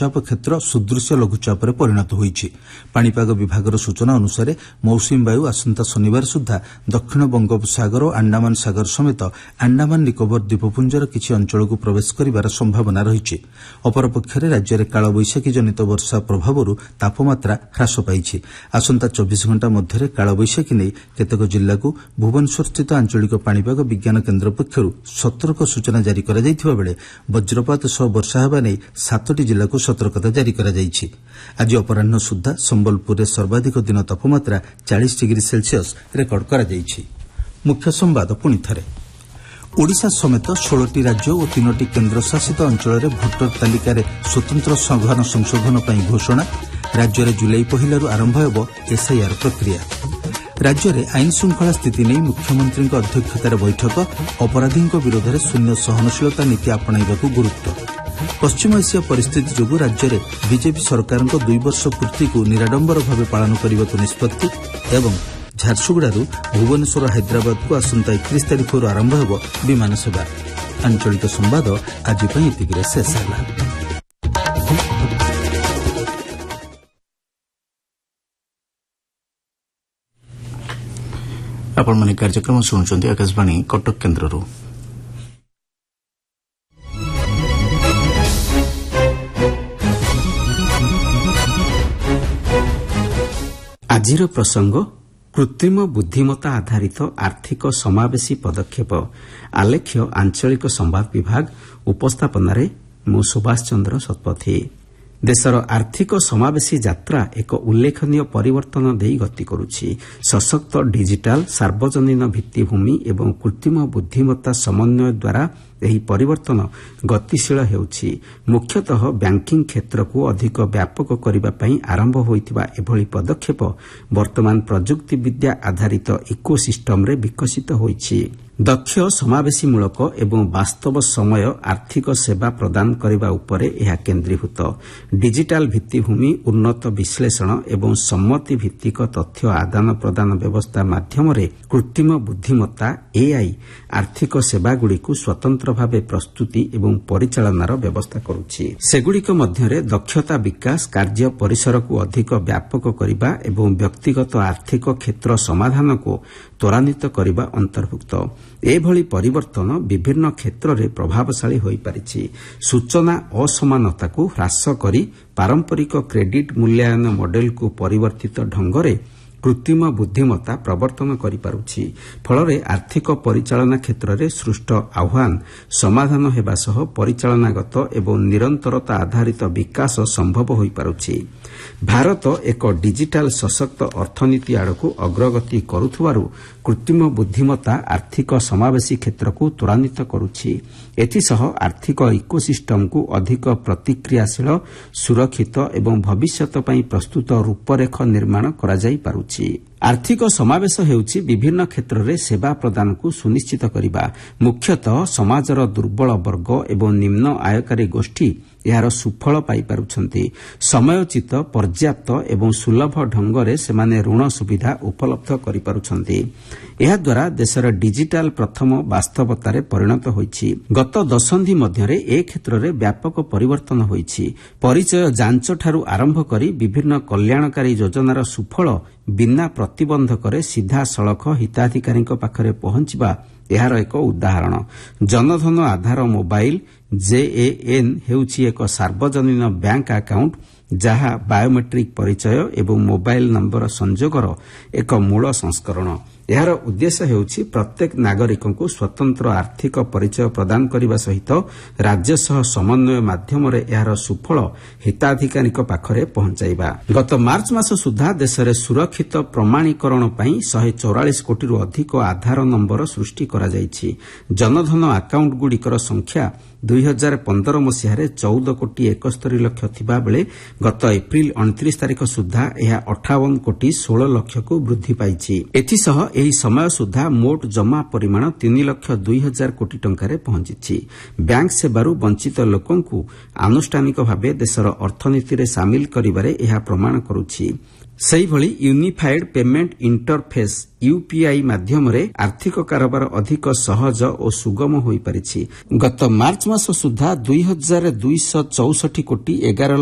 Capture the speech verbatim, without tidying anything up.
ଲଘୁଚାପ କ୍ଷେତ୍ର ସୁଦୃଶ୍ୟ ଲଘୁଚାପରେ ପରିଣତ ହୋଇଛି। ପାଣିପାଗ ବିଭାଗର ସୂଚନା ଅନୁସାରେ ମୌସୁମୀ ବାୟୁ ଆସନ୍ତା ଶନିବାର ସୁଦ୍ଧା ଦକ୍ଷିଣ ବଙ୍ଗୋପସାଗର ଓ ଆଣ୍ଡାମାନ ସାଗର ସମେତ ଆଣ୍ଡାମାନ ନିକୋବର ଦ୍ୱୀପପୁଞ୍ଜର କିଛି ଅଞ୍ଚଳକୁ ପ୍ରବେଶ କରିବାର ସମ୍ଭାବନା ରହିଛି। ଅପରପକ୍ଷରେ ରାଜ୍ୟରେ କାଳବୈଶାଖୀ ଜନିତ ବର୍ଷା ପ୍ରଭାବରୁ ତାପମାତ୍ରା ହ୍ରାସ ପାଇଛି। ଆସନ୍ତା ଚବିଶ ଘଣ୍ଟା ମଧ୍ୟରେ କାଳବୈଶାଖୀ ନେଇ କେତେକ ଜିଲ୍ଲାକୁ ଭୁବନେଶ୍ୱରସ୍ଥିତ ଆଞ୍ଚଳିକ ପାଣିପାଗ ବିଜ୍ଞାନ କେନ୍ଦ୍ର ପକ୍ଷରୁ ସତର୍କ ସୂଚନା ଜାରି କରାଯାଇଥିବା ବେଳେ ବଜ୍ରପାତ ସହ ବର୍ଷା ହେବା ନେଇ ସାତଟି ଜିଲ୍ଲାକୁ ସତର୍କତା ଜାରି କରାଯାଇଛି। ଆଜି ଅପରାହ୍ନ ସୁଦ୍ଧା ସମ୍ବଲପୁରରେ ସର୍ବାଧିକ ଦିନ ତାପମାତ୍ରା ଚାଳିଶ ଡିଗ୍ରୀ ସେଲସିୟସ୍ ରେକର୍ଡ କରାଯାଇଛି। ମୁଖ୍ୟ ସମ୍ବାଦ ପୁଣିଥରେ। ଓଡ଼ିଶା ସମେତ ଷୋଳଟି ରାଜ୍ୟ ଓ ତିନୋଟି କେନ୍ଦ୍ରଶାସିତ ଅଞ୍ଚଳରେ ଭୋଟର ତାଲିକାରେ ସ୍ୱତନ୍ତ୍ର ସଂଘାନ ସଂଶୋଧନ ପାଇଁ ଘୋଷଣା। ରାଜ୍ୟରେ ଜୁଲାଇ ପହିଲାରୁ ଆରମ୍ଭ ହେବ ଏସ୍ଆଇଆର୍ ପ୍ରକ୍ରିୟା। ରାଜ୍ୟରେ ଆଇନ ଶୃଙ୍ଖଳା ସ୍ଥିତି ନେଇ ମୁଖ୍ୟମନ୍ତ୍ରୀଙ୍କ ଅଧ୍ୟକ୍ଷତାରେ ବୈଠକ। ଅପରାଧୀଙ୍କ ବିରୋଧରେ ଶୂନ୍ୟ ସହନଶୀଳତା ନୀତି ଆପଣାଇବାକୁ ଗୁରୁତ୍ୱ। ପଶ୍ଚିମ ଏସିଆ ପରିସ୍ଥିତି ଯୋଗୁଁ ରାଜ୍ୟରେ ବିଜେପି ସରକାରଙ୍କ ଦୁଇ ବର୍ଷ ପୂର୍ତ୍ତିକୁ ନିରାଡମ୍ବର ଭାବେ ପାଳନ କରିବାକୁ ନିଷ୍ପତ୍ତି ଏବଂ ଝାରସୁଗୁଡ଼ାରୁ ଭୁବନେଶ୍ୱର ହାଇଦ୍ରାବାଦକୁ ଆସନ୍ତା ଏକତିରିଶ ତାରିଖରୁ ଆରମ୍ଭ ହେବ ବିମାନ ସେବା। ଆଞ୍ଚଳିକ ସମ୍ବାଦ ଆଜି ପାଇଁ ଏତିକିରେ ଶେଷ ହେଲା। ଆପଣମାନେ କାର୍ଯ୍ୟକ୍ରମ ଶୁଣୁଛନ୍ତି ଆକାଶବାଣୀ କଟକ କେନ୍ଦ୍ରରୁ। ଆଜିର ପ୍ରସଙ୍ଗ କୃତ୍ରିମ ବୁଦ୍ଧିମତ୍ତା ଆଧାରିତ ଆର୍ଥିକ ସମାବେଶୀ ପଦକ୍ଷେପ। ଆଲେଖ୍ୟ ଆଞ୍ଚଳିକ ସମ୍ବାଦ ବିଭାଗ। ଉପସ୍ଥାପନାରେ ମୁଁ ସୁଭାଷ ଚନ୍ଦ୍ର ଶତପଥୀ। ଦେଶର ଆର୍ଥିକ ସମାବେଶୀ ଯାତ୍ରା ଏକ ଉଲ୍ଲେଖନୀୟ ପରିବର୍ତ୍ତନ ଦେଇ ଗତି କରୁଛି। ସଶକ୍ତ ଡିଜିଟାଲ ସାର୍ବଜନୀନ ଭିତ୍ତିଭୂମି ଏବଂ କୃତ୍ରିମ ବୁଦ୍ଧିମତ୍ତା ସମନ୍ୱୟ ଦ୍ୱାରା ଏହି ପରିବର୍ତ୍ତନ ଗତିଶୀଳ ହେଉଛି। ମୁଖ୍ୟତଃ ବ୍ୟାଙ୍କିଂ କ୍ଷେତ୍ରକୁ ଅଧିକ ବ୍ୟାପକ କରିବା ପାଇଁ ଆରମ୍ଭ ହୋଇଥିବା ଏଭଳି ପଦକ୍ଷେପ ବର୍ତ୍ତମାନ ପ୍ରଯୁକ୍ତିବିଦ୍ୟା ଆଧାରିତ ଇକୋସିଷ୍ଟମରେ ବିକଶିତ ହୋଇଛି। ଦକ୍ଷ ସମାବେଶୀମୂଳକ ଏବଂ ବାସ୍ତବ ସମୟ ଆର୍ଥିକ ସେବା ପ୍ରଦାନ କରିବା ଉପରେ ଏହା କେନ୍ଦ୍ରୀଭୂତ। ଡିଜିଟାଲ ଭିତ୍ତିଭୂମି, ଉନ୍ନତ ବିଶ୍ଳେଷଣ ଏବଂ ସମ୍ମତି ଭିତ୍ତିକ ତଥ୍ୟ ଆଦାନ ପ୍ରଦାନ ବ୍ୟବସ୍ଥା ମାଧ୍ୟମରେ କୃତ୍ରିମ ବୁଦ୍ଧିମତ୍ତା ଏଆଇ ଆର୍ଥିକ ସେବାଗୁଡ଼ିକୁ ସ୍ୱତନ୍ତ୍ର ଭାବେ ପ୍ରସ୍ତୁତି ଏବଂ ପରିଚାଳନାର ବ୍ୟବସ୍ଥା କରୁଛି। ସେଗୁଡ଼ିକ ମଧ୍ୟରେ ଦକ୍ଷତା ବିକାଶ, କାର୍ଯ୍ୟ ପରିସରକୁ ଅଧିକ ବ୍ୟାପକ କରିବା ଏବଂ ବ୍ୟକ୍ତିଗତ ଆର୍ଥିକ କ୍ଷେତ୍ର ସମାଧାନକୁ ତ୍ୱରାନ୍ୱିତ କରିବା ଅନ୍ତର୍ଭୁକ୍ତ। ଏଭଳି ପରିବର୍ତ୍ତନ ବିଭିନ୍ନ କ୍ଷେତ୍ରରେ ପ୍ରଭାବଶାଳୀ ହୋଇପାରିଛି। ସୂଚନା ଅସମାନତାକୁ ହ୍ରାସ କରି ପାରମ୍ପରିକ କ୍ରେଡିଟ୍ ମୂଲ୍ୟାୟନ ମଡେଲକୁ ପରିବର୍ତ୍ତିତ ଢଙ୍ଗରେ କୃତ୍ରିମ ବୁଦ୍ଧିମତ୍ତା ପ୍ରବର୍ତ୍ତନ କରିପାରୁଛି। ଫଳରେ ଆର୍ଥିକ ପରିଚାଳନା କ୍ଷେତ୍ରରେ ସୃଷ୍ଟ ଆହ୍ୱାନ ସମାଧାନ ହେବା ସହ ପରିଚାଳନାଗତ ଏବଂ ନିରନ୍ତରତା ଆଧାରିତ ବିକାଶ ସମ୍ଭବ ହୋଇପାରୁଛି। ଭାରତ ଏକ ଡିଜିଟାଲ ସଶକ୍ତ ଅର୍ଥନୀତି ଆଡ଼କୁ ଅଗ୍ରଗତି କରୁଥିବାରୁ କୃତ୍ରିମ ବୁଦ୍ଧିମତ୍ତା ଆର୍ଥିକ ସମାବେଶୀ କ୍ଷେତ୍ରକୁ ତ୍ୱରାନ୍ୱିତ କରୁଛି। ଏଥିସହ ଆର୍ଥିକ ଇକୋସିଷ୍ଟମକୁ ଅଧିକ ପ୍ରତିକ୍ରିୟାଶୀଳ, ସୁରକ୍ଷିତ ଏବଂ ଭବିଷ୍ୟତ ପାଇଁ ପ୍ରସ୍ତୁତ ରୂପରେଖ ନିର୍ମାଣ କରାଯାଇପାରୁଛି। ଆର୍ଥିକ ସମାବେଶ ହେଉଛି ବିଭିନ୍ନ କ୍ଷେତ୍ରରେ ସେବା ପ୍ରଦାନକୁ ସୁନିଶ୍ଚିତ କରିବା। ମୁଖ୍ୟତଃ ସମାଜର ଦୁର୍ବଳ ବର୍ଗ ଏବଂ ନିମ୍ନ ଆୟକାରୀ ଗୋଷ୍ଠୀ ଏହାର ସୁଫଳ ପାଇପାରୁଛନ୍ତି। ସମୟୋଚିତ, ପର୍ଯ୍ୟାପ୍ତ ଏବଂ ସୁଲଭ ଢଙ୍ଗରେ ସେମାନେ ଋଣ ସୁବିଧା ଉପଲବ୍ଧ କରିପାରୁଛନ୍ତି। ଏହାଦ୍ୱାରା ଦେଶର ଡିଜିଟାଲ ପ୍ରଥମ ବାସ୍ତବତାରେ ପରିଣତ ହୋଇଛି। ଗତ ଦଶନ୍ଧି ମଧ୍ୟରେ ଏ କ୍ଷେତ୍ରରେ ବ୍ୟାପକ ପରିବର୍ତ୍ତନ ହୋଇଛି। ପରିଚୟ ଯାଞ୍ଚଠାରୁ ଆରମ୍ଭ କରି ବିଭିନ୍ନ କଲ୍ୟାଣକାରୀ ଯୋଜନାର ସୁଫଳ ବିନା ପ୍ରତିବନ୍ଧକରେ ସିଧାସଳଖ ହିତାଧିକାରୀଙ୍କ ପାଖରେ ପହଞ୍ଚିବା ଏହାର ଏକ ଉଦାହରଣ। ଜନଧନ ଆଧାର ମୋବାଇଲ ଜେଏଏନ୍ ହେଉଛି ଏକ ସାର୍ବଜନୀନ ବ୍ୟାଙ୍କ ଆକାଉଣ୍ଟ ଯାହା ବାୟୋମେଟ୍ରିକ୍ ପରିଚୟ ଏବଂ ମୋବାଇଲ ନମ୍ବର ସଂଯୋଗର ଏକ ମୂଳ ସଂସ୍କରଣ। ଏହାର ଉଦ୍ଦେଶ୍ୟ ହେଉଛି ପ୍ରତ୍ୟେକ ନାଗରିକଙ୍କୁ ସ୍ୱତନ୍ତ୍ର ଆର୍ଥିକ ପରିଚୟ ପ୍ରଦାନ କରିବା ସହିତ ରାଜ୍ୟ ସହ ସମନ୍ୱୟ ମାଧ୍ୟମରେ ଏହାର ସୁଫଳ ହିତାଧିକାରୀଙ୍କ ପାଖରେ ପହଞ୍ଚାଇବା। ଗତ ମାର୍ଚ୍ଚ ମାସ ସୁଦ୍ଧା ଦେଶରେ ସୁରକ୍ଷିତ ପ୍ରମାଣୀକରଣ ପାଇଁ ଶହେ ଚଉରାଳିଶ କୋଟିରୁ ଅଧିକ ଆଧାର ନମ୍ବର ସୃଷ୍ଟି କରାଯାଇଛି। ଜନଧନ ଆକାଉଣ୍ଟଗୁଡ଼ିକର ସଂଖ୍ୟା ଦୁଇ ହଜାର ପନ୍ଦର ମସିହାରେ ଚଉଦ କୋଟି ଏକସ୍ତରୀ ଲକ୍ଷ ଥିବାବେଳେ ଗତ ଏପ୍ରିଲ ଅଣତିରିଶ ତାରିଖ ସୁଦ୍ଧା ଏହା ଅଠାବନ କୋଟି ଷୋହଳ ଲକ୍ଷକୁ ବୃଦ୍ଧି ପାଇଛି। ଏଥିସହ ଏହି ସମୟ ସୁଦ୍ଧା ମୋଟ ଜମା ପରିମାଣ ତିନି ଲକ୍ଷ ଦୁଇ ହଜାର କୋଟି ଟଙ୍କାରେ ପହଞ୍ଚିଛି। ବ୍ୟାଙ୍କ ସେବାରୁ ବଞ୍ଚିତ ଲୋକଙ୍କୁ ଆନୁଷ୍ଠାନିକ ଭାବେ ଦେଶର ଅର୍ଥନୀତିରେ ସାମିଲ କରିବାରେ ଏହା ପ୍ରମାଣ କରୁଛି। ସେହିଭଳି ୟୁନିଫାଏଡ୍ ପେମେଣ୍ଟ ଇଣ୍ଟରଫେସ୍ ୟୁପିଆଇ ମାଧ୍ୟମରେ ଆର୍ଥିକ କାରବାର ଅଧିକ ସହଜ ଓ ସୁଗମ ହୋଇପାରିଛି। ଗତ ମାର୍ଚ୍ଚ ମାସ ସୁଦ୍ଧା ଦୁଇ ହଜାର ଦୁଇଶହ ଚଉଷଠି କୋଟି ଏଗାର